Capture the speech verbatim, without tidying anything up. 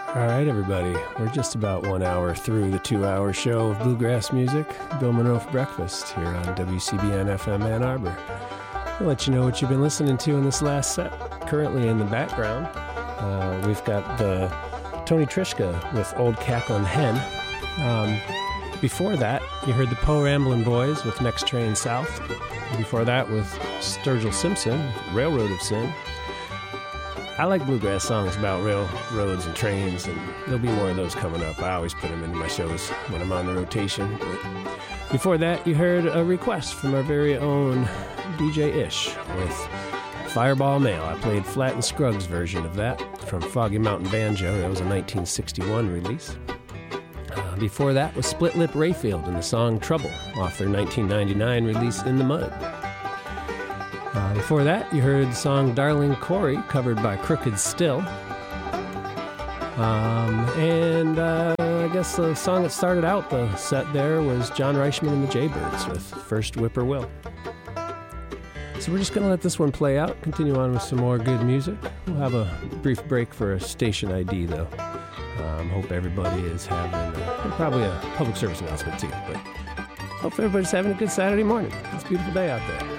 All right, everybody. We're just about one hour through the two-hour show of bluegrass music. Bill Monroe for breakfast here on W C B N F M Ann Arbor. I'll let you know what you've been listening to in this last set. Currently in the background, uh, we've got the Tony Trischka with Old Cacklin' Hen. Um, before that, you heard the Poe Ramblin' Boys with Next Train South. Before that, with Sturgill Simpson, Railroad of Sin. I like bluegrass songs about railroads and trains, and there'll be more of those coming up. I always put them into my shows when I'm on the rotation. But before that, you heard a request from our very own D J Ish with Fireball Mail. I played Flatt and Scruggs' version of that from Foggy Mountain Banjo. That was a nineteen sixty-one release. Uh, before that was Split Lip Rayfield and the song Trouble off their nineteen ninety-nine release In the Mud. Uh, before that, you heard the song Darling Corey, covered by Crooked Still. Um, and uh, I guess the song that started out the set there was John Reichman and the Jaybirds with First Whippoorwill. So we're just going to let this one play out, continue on with some more good music. We'll have a brief break for a station I D, though. Um, hope everybody is having, uh, probably a public service announcement, too. But hope everybody's having a good Saturday morning. It's a beautiful day out there.